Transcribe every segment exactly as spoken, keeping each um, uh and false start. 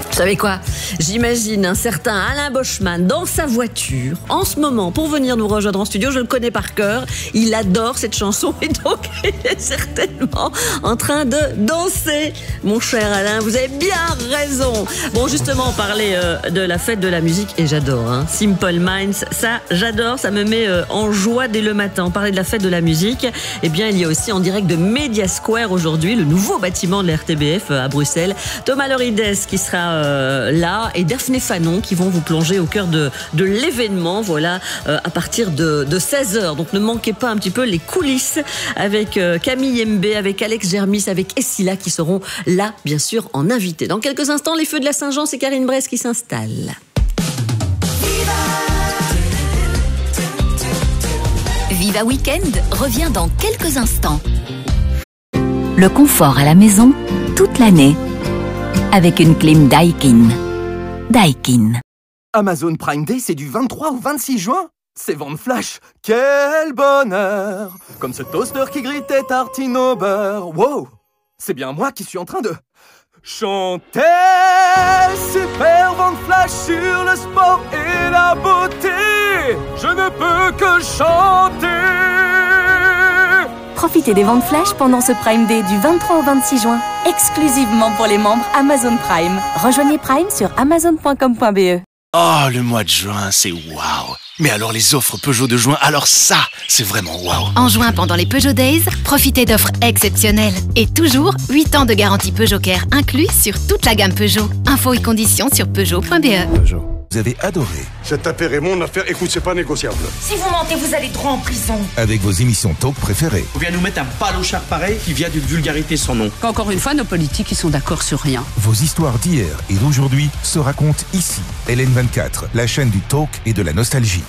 Vous savez quoi? J'imagine un certain Alain Boschman dans sa voiture en ce moment pour venir nous rejoindre en studio. Je le connais par cœur. Il adore cette chanson et donc il est certainement en train de danser. Mon cher Alain, vous avez bien raison. Bon, justement, on parlait euh, de la fête de la musique et j'adore. Hein. Simple Minds, ça, j'adore. Ça me met euh, en joie dès le matin. On parlait de la fête de la musique. Eh bien, il y a aussi en direct de Media Square aujourd'hui, le nouveau bâtiment de la R T B F à Bruxelles. Thomas Lorides qui sera euh, là et Daphné Fanon qui vont vous plonger au cœur de, de l'événement. Voilà, euh, à partir de, de seize heures. Donc ne manquez pas un petit peu les coulisses avec euh, Camille Mbé, avec Alex Germis, avec Essila qui seront là, bien sûr, en invité. Dans quelques instants, les feux de la Saint-Jean, c'est Karine Bress qui s'installe. Viva Weekend revient dans quelques instants. Le confort à la maison toute l'année avec une clim Daikin. Daikin. Amazon Prime Day, c'est du vingt-trois au vingt-six juin. C'est vente flash. Quel bonheur! Comme ce toaster qui grille tes tartines au beurre. Wow! C'est bien moi qui suis en train de chanter. Super vente flash sur le sport et la beauté. Je ne peux que chanter. Profitez des ventes flash pendant ce Prime Day du vingt-trois au vingt-six juin, exclusivement pour les membres Amazon Prime. Rejoignez Prime sur amazon point com point b e. Oh, le mois de juin, c'est waouh! Mais alors les offres Peugeot de juin, alors ça, c'est vraiment waouh! En juin, pendant les Peugeot Days, profitez d'offres exceptionnelles. Et toujours, huit ans de garantie Peugeot Care inclus sur toute la gamme Peugeot. Infos et conditions sur peugeot point b e. Peugeot. Vous avez adoré. Cette affaire est mon affaire, écoute, c'est pas négociable. Si vous mentez, vous allez droit en prison. Avec vos émissions talk préférées. On vient nous mettre un palochard pareil qui vient d'une vulgarité sans nom. Encore une fois, nos politiques, ils sont d'accord sur rien. Vos histoires d'hier et d'aujourd'hui se racontent ici. L N vingt-quatre, la chaîne du talk et de la nostalgie.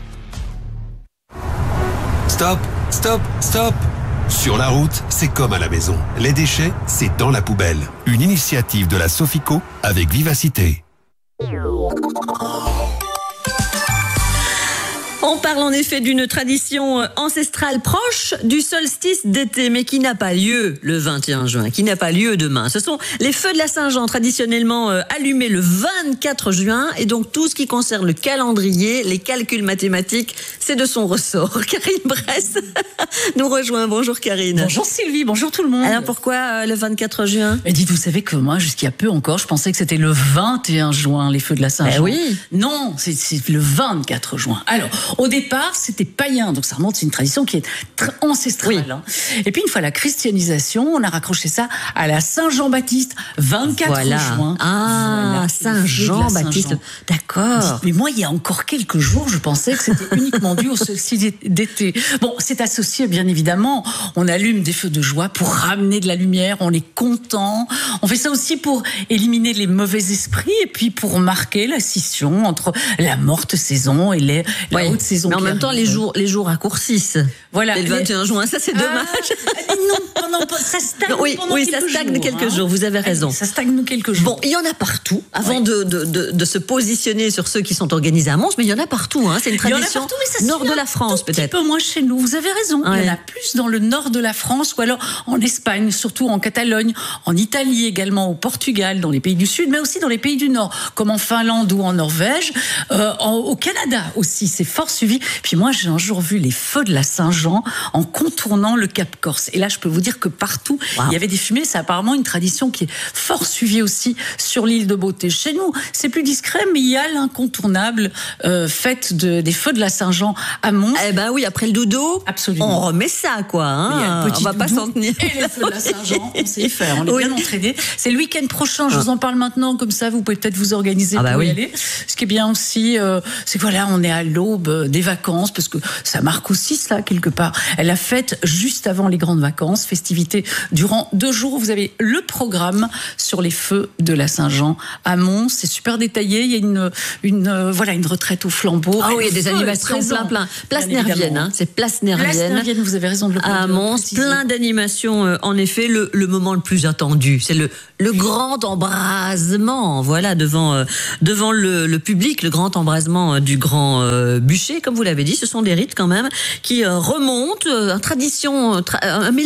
Stop, stop, stop. Sur la route, c'est comme à la maison. Les déchets, c'est dans la poubelle. Une initiative de la Sofico avec Vivacité. On parle en effet d'une tradition ancestrale proche du solstice d'été, mais qui n'a pas lieu le vingt et un juin, qui n'a pas lieu demain. Ce sont les feux de la Saint-Jean, traditionnellement allumés le vingt-quatre juin, et donc tout ce qui concerne le calendrier, les calculs mathématiques, c'est de son ressort. Karine Bress nous rejoint. Bonjour Karine. Bonjour Sylvie, bonjour tout le monde. Alors pourquoi euh, le vingt-quatre juin? Et dites, vous savez que moi, jusqu'il y a peu encore, je pensais que c'était le vingt et un juin, les feux de la Saint-Jean. Eh oui. Non, c'est, c'est le vingt-quatre juin. Alors, au départ, c'était païen, donc ça remonte, c'est une tradition qui est très ancestrale. Oui. Hein. Et puis, une fois la christianisation, on a raccroché ça à la Saint-Jean-Baptiste, vingt-quatre voilà. juin. Ah, voilà. Saint-Jean-Baptiste, Saint-Jean. D'accord. Mais moi, il y a encore quelques jours, je pensais que c'était uniquement dû au solstice d'été. Bon, c'est associé, bien évidemment. On allume des feux de joie pour ramener de la lumière, on est content. On fait ça aussi pour éliminer les mauvais esprits et puis pour marquer la scission entre la morte saison et les, la oui. haute saison. Mais en même temps, les jours, les jours raccourcissent. Voilà. Et le vingt et un juin, ça c'est ah, dommage. Non, pendant, ça stagne non, oui, pendant oui, quelques ça stagne jours, quelques hein. jours, vous avez raison. Ça stagne quelques jours. Bon, il y en a partout. Avant oui. de, de, de, de se positionner sur ceux qui sont organisés à Mons, mais il y en a partout. Hein. C'est une tradition partout, mais ça nord de la France, peut-être. Un petit peu moins chez nous, vous avez raison. Ouais. Il y en a plus dans le nord de la France ou alors en Espagne, surtout en Catalogne, en Italie également, au Portugal, dans les pays du Sud, mais aussi dans les pays du Nord, comme en Finlande ou en Norvège. Euh, en, au Canada aussi, c'est fort suivi. Puis moi, j'ai un jour vu les feux de la Saint-Jean en contournant le Cap Corse. Et là, je peux vous dire que partout, wow. il y avait des fumées. C'est apparemment une tradition qui est fort suivie aussi sur l'île de Beauté. Chez nous, c'est plus discret, mais il y a l'incontournable euh, fête de, des feux de la Saint-Jean à Mons. Eh ben oui, après le dodo, absolument. On remet ça, quoi. Hein. On va pas s'en tenir. Et les feux de la Saint-Jean, on sait y faire. On est oui. bien entraînés. C'est le week-end prochain. Je vous en parle maintenant, comme ça, vous pouvez peut-être vous organiser ah bah pour oui. y aller. Ce qui est bien aussi, euh, c'est que voilà, on est à l'aube des vacances, parce que ça marque aussi ça quelque part. La fête juste avant les grandes vacances, festivités durant deux jours. Vous avez le programme sur les feux de la Saint-Jean à Mons. C'est super détaillé. Il y a une, une euh, voilà, une retraite au flambeau. Ah oui, il y a des animations plein, plein. Place Nervienne, hein. C'est Place Nervienne. Place Nervienne, vous avez raison de le préciser. À Mons, plein d'animations. Euh, en effet, le, le moment le plus attendu, c'est le, le grand embrasement. Voilà, devant, euh, devant le, le public, le grand embrasement du grand euh, bûcher, comme vous l'avez dit. Ce sont des rites quand même qui euh, remontent, euh, une tradition, tra- un mélange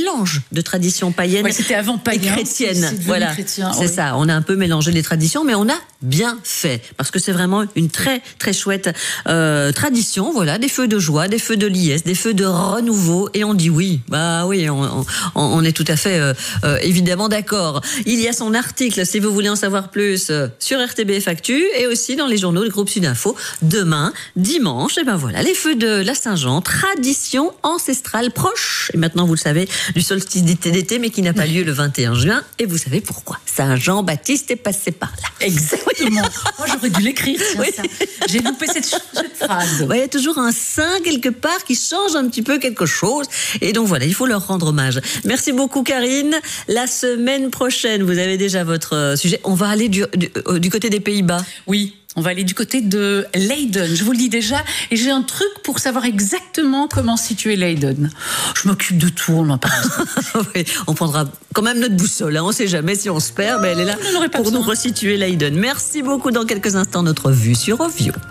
de tradition païenne ouais, c'était avant païen, et chrétienne. C'est voilà, chrétien, c'est oui. ça. On a un peu mélangé les traditions, mais on a bien fait parce que c'est vraiment une très très chouette euh, tradition. Voilà, des feux de joie, des feux de liesse, des feux de renouveau, et on dit oui. Bah oui, on, on, on est tout à fait euh, euh, évidemment d'accord. Il y a son article, si vous voulez en savoir plus, euh, sur R T B F Actu et aussi dans les journaux du groupe Sud Info demain, dimanche. Et ben voilà, les feux de la Saint-Jean, tradition ancestrale proche. Et maintenant, vous le savez, du solstice d'été, mais qui n'a pas lieu le vingt et un juin. Et vous savez pourquoi. Saint Jean-Baptiste est passé par là. Exactement. Moi, j'aurais dû l'écrire, tiens, oui. ça. J'ai loupé cette, cette phrase. Ouais, il y a toujours un saint quelque part qui change un petit peu quelque chose. Et donc voilà, il faut leur rendre hommage. Merci beaucoup, Karine. La semaine prochaine, vous avez déjà votre sujet. On va aller du, du, du côté des Pays-Bas. Oui. On va aller du côté de Leiden, je vous le dis déjà, et j'ai un truc pour savoir exactement comment situer Leiden. Je m'occupe de tout, on en parle. Oui, on prendra quand même notre boussole, hein. On ne sait jamais si on se perd, mais elle est là pour nous resituer Leiden. Merci beaucoup. Dans quelques instants, notre vue sur Ovio.